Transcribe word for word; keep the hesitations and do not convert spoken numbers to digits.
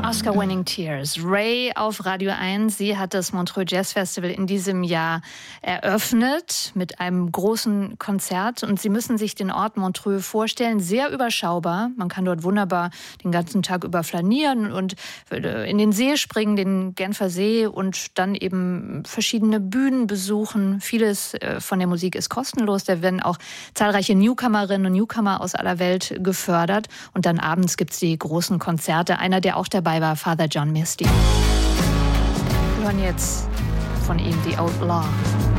Oscar-winning Tears. Ray auf Radio eins. Sie hat das Montreux Jazz Festival in diesem Jahr eröffnet mit einem großen Konzert. Und Sie müssen sich den Ort Montreux vorstellen. Sehr überschaubar. Man kann dort wunderbar den ganzen Tag über flanieren und in den See springen, den Genfer See, und dann eben verschiedene Bühnen besuchen. Vieles von der Musik ist kostenlos. Da werden auch zahlreiche Newcomerinnen und Newcomer aus aller Welt gefördert. Und dann abends gibt es die großen Konzerte. Einer, der auch dabei war, Father John Misty. Wir hören jetzt von ihm The Outlaw.